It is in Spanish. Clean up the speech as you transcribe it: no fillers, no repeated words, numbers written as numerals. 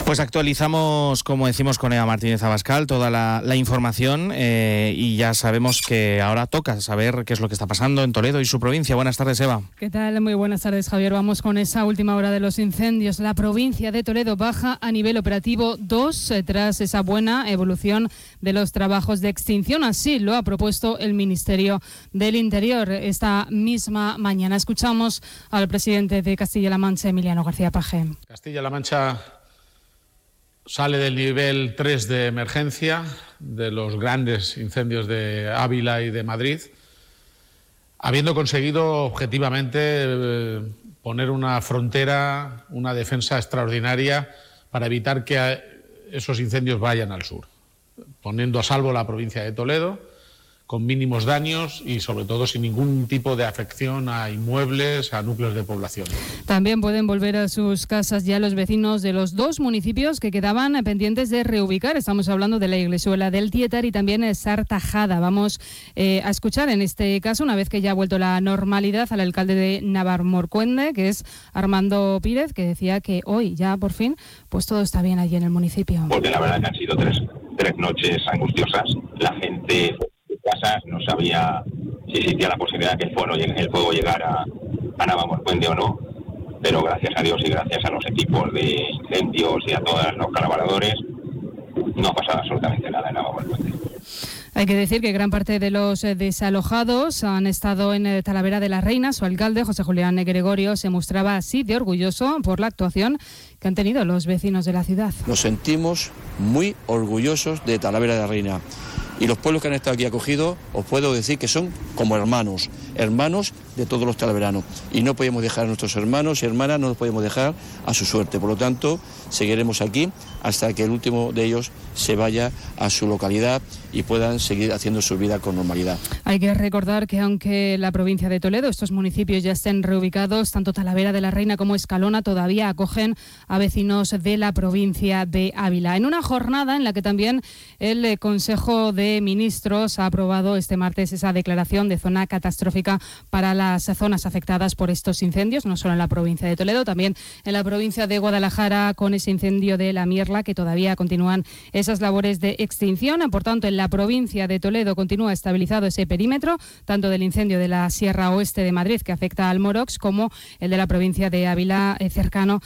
Pues actualizamos, como decimos, con Eva Martínez Abascal toda la información y ya sabemos que ahora toca saber qué es lo que está pasando en Toledo y su provincia. Buenas tardes, Eva. ¿Qué tal? Muy buenas tardes, Javier. Vamos con esa última hora de los incendios. La provincia de Toledo baja a nivel operativo 2 tras esa buena evolución de los trabajos de extinción. Así lo ha propuesto el Ministerio del Interior esta misma mañana. Escuchamos al presidente de Castilla-La Mancha, Emiliano García Paje. Castilla-La Mancha sale del nivel 3 de emergencia de los grandes incendios de Ávila y de Madrid, habiendo conseguido objetivamente poner una frontera, una defensa extraordinaria para evitar que esos incendios vayan al sur, poniendo a salvo la provincia de Toledo, con mínimos daños y sobre todo sin ningún tipo de afección a inmuebles, a núcleos de población. También pueden volver a sus casas ya los vecinos de los dos municipios que quedaban pendientes de reubicar. Estamos hablando de la Iglesuela del Tietar y también Sartajada. Vamos a escuchar en este caso, una vez que ya ha vuelto la normalidad, al alcalde de Navarmorcuende, que es Armando Pírez, que decía que hoy ya por fin pues todo está bien allí en el municipio. Porque la verdad que han sido tres noches angustiosas. La gente casas, no sabía si existía la posibilidad de que el fuego llegara a Navarmorcuende o no, pero gracias a Dios y gracias a los equipos de incendios y a todos los colaboradores no ha pasado absolutamente nada en Navarmorcuende. Hay que decir que gran parte de los desalojados han estado en Talavera de la Reina. Su alcalde, José Julián Gregorio, se mostraba así de orgulloso por la actuación que han tenido los vecinos de la ciudad. Nos sentimos muy orgullosos de Talavera de la Reina. Y los pueblos que han estado aquí acogidos, os puedo decir que son como hermanos de todos los talaveranos. Y no podemos dejar a nuestros hermanos y hermanas, no los podemos dejar a su suerte. Por lo tanto, seguiremos aquí hasta que el último de ellos se vaya a su localidad y puedan seguir haciendo su vida con normalidad. Hay que recordar que aunque la provincia de Toledo, estos municipios ya estén reubicados, tanto Talavera de la Reina como Escalona todavía acogen a vecinos de la provincia de Ávila. En una jornada en la que también el Consejo de Ministros ha aprobado este martes esa declaración de zona catastrófica para las zonas afectadas por estos incendios, no solo en la provincia de Toledo, también en la provincia de Guadalajara con ese incendio de La Mierla, que todavía continúan esas labores de extinción. Por tanto, en la provincia de Toledo continúa estabilizado ese perímetro, tanto del incendio de la Sierra Oeste de Madrid, que afecta al Morox, como el de la provincia de Ávila, cercano